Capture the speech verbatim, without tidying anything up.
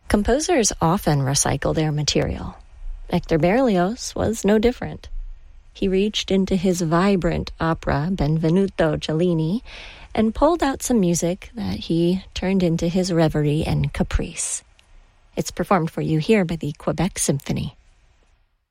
Composers often recycle their material. Hector Berlioz was no different. He reached into his vibrant opera, Benvenuto Cellini, and pulled out some music that he turned into his reverie and caprice. It's performed for you here by the Quebec Symphony.